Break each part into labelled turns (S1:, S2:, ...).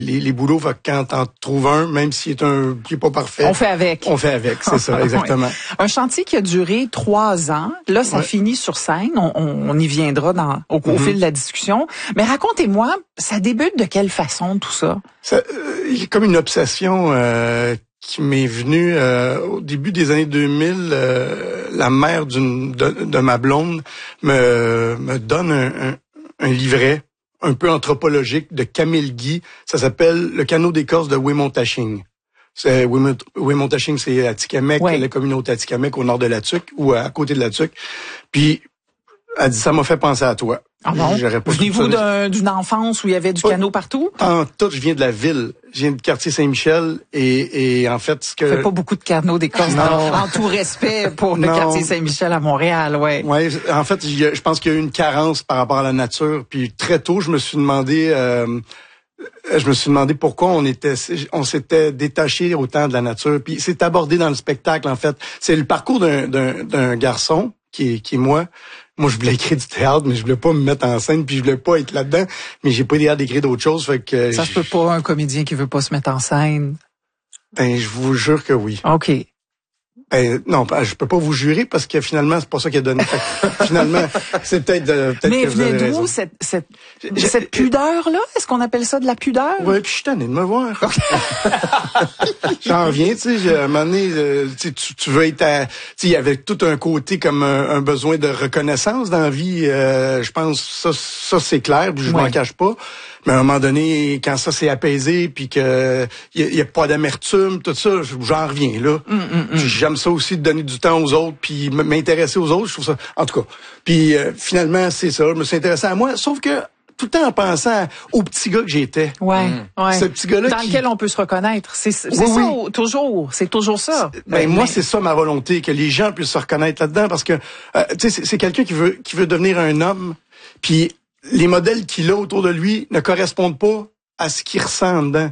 S1: les boulots, quand t'en trouves un, même s'il est pas parfait.
S2: On fait avec.
S1: On fait avec, c'est ça, exactement.
S2: Oui. Un chantier qui a duré 3 ans. Là, ça finit sur scène. On y viendra au fil de la discussion. Mais racontez-moi, ça débute de quelle façon, tout ça?
S1: Il y a comme une obsession qui m'est venue au début des années 2000. La mère de ma blonde me donne un livret un peu anthropologique de Camille Guy. Ça s'appelle Le canot d'écorce de Wemontaching. Wemontaching, c'est Atikamekw, la communauté Atikamekw au nord de la Tuque ou à côté de la Tuque. Puis elle dit, ça m'a fait penser à toi.
S2: Ah bon? Venez-vous d'une enfance où il y avait du canot partout?
S1: En tout, je viens de la ville. Je viens du quartier Saint-Michel et en fait,
S2: Il fait pas beaucoup de canots d'écorce en tout respect pour le quartier Saint-Michel à Montréal, ouais.
S1: Ouais, en fait, je pense qu'il y a eu une carence par rapport à la nature. Puis très tôt, je me suis demandé pourquoi on s'était détaché autant de la nature. Puis c'est abordé dans le spectacle, en fait. C'est le parcours d'un garçon qui est moi. Moi, je voulais écrire du théâtre, mais je voulais pas me mettre en scène, puis je voulais pas être là-dedans. Mais j'ai pas idée d'écrire d'autres choses, fait que...
S2: Ça se peut pas, un comédien qui veut pas se mettre en scène.
S1: Ben, je vous jure que oui.
S2: OK.
S1: Ben, non, je peux pas vous jurer parce que finalement, c'est pas ça qui a donné. Finalement, c'est peut-être
S2: mais
S1: que vous avez raison.
S2: venez d'où cette pudeur-là? Est-ce qu'on appelle ça de la pudeur?
S1: Oui, puis je suis tanné de me voir. J'en viens, tu sais, à un moment donné, tu veux être tu sais, il y avait tout un côté comme un besoin de reconnaissance dans la vie. Je pense ça c'est clair, puis je m'en cache pas. Mais à un moment donné, quand ça s'est apaisé, puis que y a pas d'amertume, tout ça, j'en reviens là. J'aime ça aussi de donner du temps aux autres, puis m'intéresser aux autres. Je trouve ça, en tout cas. Puis finalement, c'est ça. Je me suis intéressé à moi, sauf que tout le temps en pensant au petit gars que j'étais.
S2: Ouais.
S1: Ce petit gars-là
S2: dans lequel on peut se reconnaître. C'est ça, toujours. C'est toujours ça.
S1: Moi, c'est ça ma volonté, que les gens puissent se reconnaître là-dedans, parce que tu sais, c'est quelqu'un qui veut devenir un homme, puis les modèles qu'il a autour de lui ne correspondent pas à ce qu'il ressent dedans.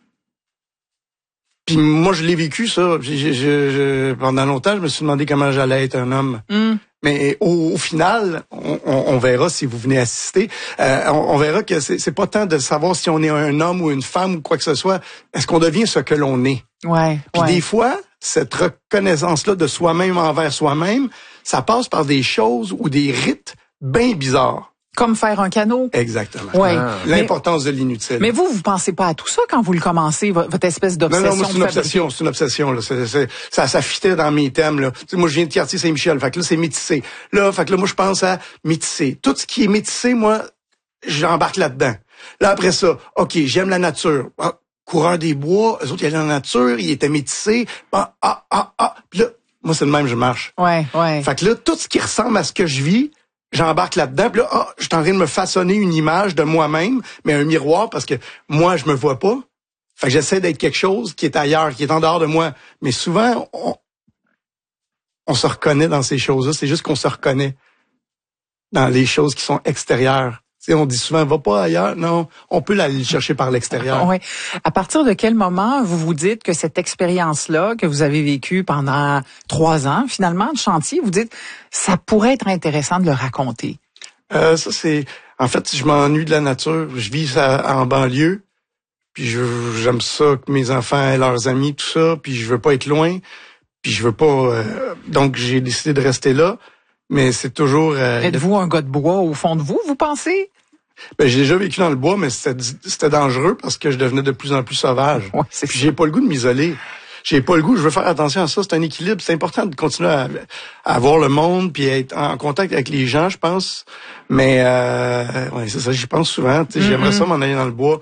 S1: Puis moi, je l'ai vécu, ça. Pendant longtemps, je me suis demandé comment j'allais être un homme. Mais au final, on verra si vous venez assister. On verra que c'est pas tant de savoir si on est un homme ou une femme ou quoi que ce soit. Est-ce qu'on devient ce que l'on est?
S2: Ouais.
S1: Puis des fois, cette reconnaissance-là de soi-même envers soi-même, ça passe par des choses ou des rites bien bizarres.
S2: Comme faire un canot.
S1: Exactement.
S2: Ouais.
S1: L'importance de l'inutile.
S2: Mais vous pensez pas à tout ça quand vous le commencez, votre espèce d'obsession?
S1: Non, moi, c'est une obsession, là. Ça fitait dans mes thèmes, là. Tu sais, moi, je viens de quartier Saint-Michel. Fait que là, c'est métissé. Là, moi, je pense à métissé. Tout ce qui est métissé, moi, j'embarque là-dedans. Là, après ça, OK, j'aime la nature. Coureur des bois, eux autres, ils allaient dans la nature, ils étaient métissés. Puis là, moi, c'est le même, je marche.
S2: Ouais.
S1: Fait que là, tout ce qui ressemble à ce que je vis, j'embarque là-dedans. Puis là, je suis en train de me façonner une image de moi-même, mais un miroir, parce que moi, je me vois pas. Fait que j'essaie d'être quelque chose qui est ailleurs, qui est en dehors de moi. Mais souvent, on se reconnaît dans ces choses-là. C'est juste qu'on se reconnaît dans les choses qui sont extérieures. Tu sais, on dit souvent, va pas ailleurs. Non, on peut aller le chercher par l'extérieur.
S2: Ouais. À partir de quel moment vous vous dites que cette expérience-là que vous avez vécue pendant 3 ans, finalement, de chantier, vous dites, ça pourrait être intéressant de le raconter?
S1: Ça, c'est... En fait, je m'ennuie de la nature. Je vis ça en banlieue. Puis j'aime ça que mes enfants aient leurs amis, tout ça. Puis je veux pas être loin. Puis je veux pas... donc, j'ai décidé de rester là. Mais c'est toujours...
S2: Êtes-vous un gars de bois au fond de vous pensez?
S1: Ben, j'ai déjà vécu dans le bois, mais c'était dangereux parce que je devenais de plus en plus sauvage.
S2: Ouais,
S1: puis j'ai pas le goût de m'isoler. J'ai pas le goût, je veux faire attention à ça, c'est un équilibre. C'est important de continuer à voir le monde puis être en contact avec les gens, je pense. Mais ouais, c'est ça, j'y pense souvent. J'aimerais ça m'en aller dans le bois.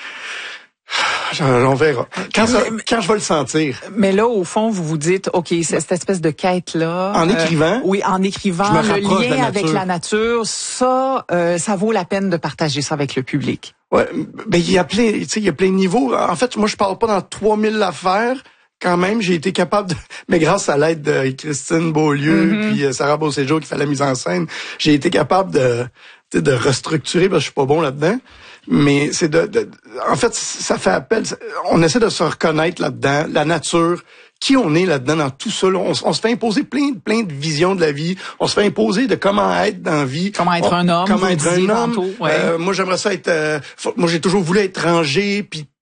S1: On verra. Quand je vais le sentir.
S2: Mais là, au fond, vous vous dites, OK, cette espèce de quête-là.
S1: En écrivant.
S2: Oui, en écrivant. Le lien avec la nature, ça vaut la peine de partager ça avec le public.
S1: Ouais, ben, il y a plein de niveaux. En fait, moi, je parle pas dans 3000 affaires. Quand même, j'ai été capable de, mais grâce à l'aide de Christine Beaulieu puis Sarah Beauséjour qui fait la mise en scène, j'ai été capable de restructurer parce que je suis pas bon là-dedans. Mais c'est en fait, ça fait appel. On essaie de se reconnaître là-dedans, la nature, qui on est là-dedans dans tout ça. Là. On se fait imposer plein de visions de la vie. On se fait imposer de comment être dans la vie.
S2: Comment être un homme.
S1: Comment être un homme.
S2: Tantôt, ouais.
S1: Moi, j'aimerais ça être... moi, j'ai toujours voulu être rangé, puis